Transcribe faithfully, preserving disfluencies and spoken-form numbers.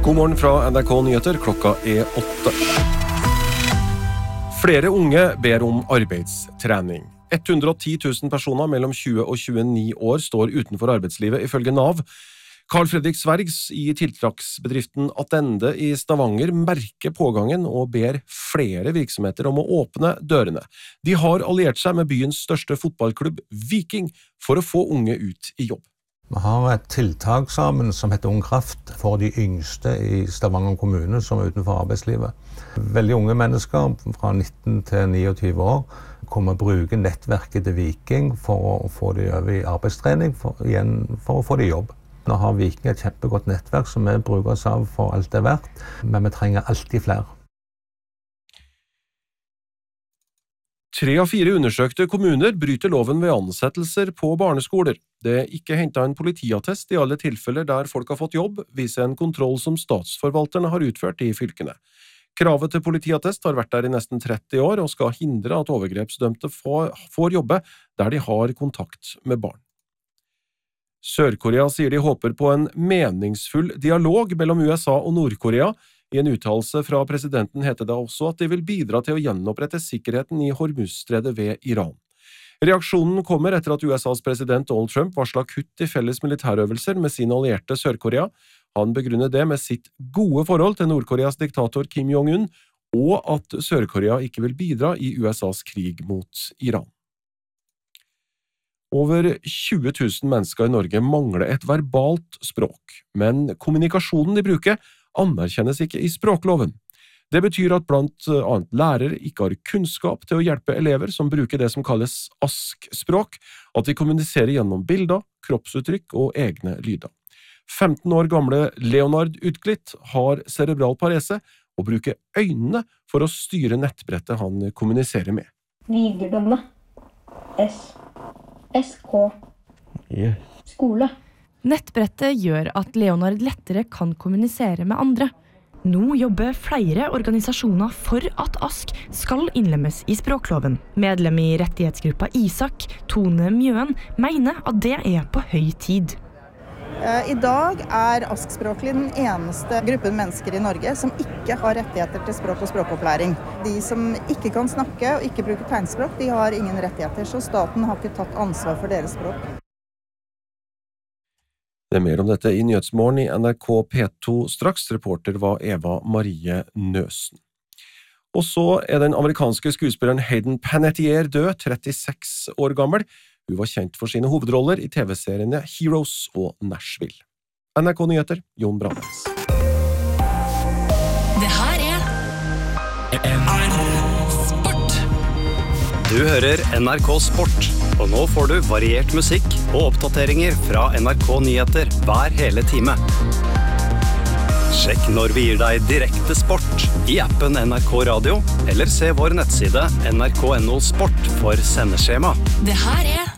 God morgen fra N R K Nyheter, klokka er åtte. Flere unge ber om arbeidstrening. hundre og ti tusen personer mellom tjue og tjueni år står utenfor arbeidslivet ifølge Nav. Carl Fredrik Svergs i tiltaksbedriften Attende i Stavanger merker pågangen og ber flere virksomheter om å åpne dørene. De har alliert seg med byens største fotballklubb, Viking, for å få unge ut i jobb. Vi har et tiltak sammen som heter Ung Kraft for de yngste i Stavanger kommune som er utenfor arbeidslivet. Veldig unge mennesker fra nitten til tjueni år kommer å bruke nettverket til Viking for å få de over i arbeidstrening, for, igjen for å få de jobb. Nå har Viking et kjempegodt nettverk som vi bruker oss av for alt det er verdt, men vi trenger alltid flere. Tre av fire undersøkte kommuner bryter loven ved ansettelser på barneskoler. Det er ikke hentet en politiattest i alle tilfeller der folk har fått jobb, viser en kontroll som statsforvalterne har utført i fylkene. Kravet til politiattest har vært der i nesten tretti år og skal hindre at overgrepsdømte får jobbe der de har kontakt med barn. Sør-Korea sier de håper på en meningsfull dialog mellom U S A og Nord-Korea. I en uttalelse fra presidenten heter det også at de vil bidra til å gjenopprette sikkerheten i Hormuzstredet ved Iran. Reaksjonen kommer etter at U S A's president Donald Trump varslet kutt i felles militærøvelser med sine allierte Sør-Korea. Han begrunner det med sitt gode forhold til Nord-Koreas diktator Kim Jong-un, og at Sør-Korea ikke vil bidra i U S A's krig mot Iran. Over tjue tusen mennesker i Norge mangler et verbalt språk, men kommunikasjonen de bruker anerkjennes ikke i språkloven. Det betyr at blant annet lærere ikke har kunnskap til å hjelpe elever som bruker det som kalles ask-språk, at de kommuniserer gjennom bilder, kroppsuttrykk og egne lyder. femten år gamle Leonard Utglitt har cerebral parese og bruker øynene for å styre nettbrettet han kommuniserer med. Videregående. S. S K. Yes. Skole. Nettbrettet gjør at Leonard lettere kan kommunisere med andre. Nå jobber flere organisasjoner for at ask skal innlemmes i språkloven. Medlem i rettighetsgruppa Isak, Tone Mjøen, mener at det er på høy tid. I dag er ask-språklig den eneste gruppen mennesker i Norge som ikke har rettigheter til språk og språkopplæring. De som ikke kan snakke og ikke bruker tegnspråk, de har ingen rettigheter, så staten har ikke tatt ansvar for deres språk. Det er mer om dette i Nyhetsmorgen i N R K P to straks. Reporter var Eva Marie Nøsen. Og så er den amerikanske skuespilleren Hayden Panettiere død, trettiseks år gammel. Hun var kjent for sine hovedroller i T V-seriene Heroes og Nashville. N R K Nyheter, Jon Brandnes. Det her er N R K Sport. Du hører N R K Sport, og nå får du variert musikk og oppdateringer fra N R K Nyheter hver hele time. Sjekk når vi gir deg direkte sport i appen N R K Radio, eller se vår nettside N R K punktum N O Sport for sendeskjema. Det her er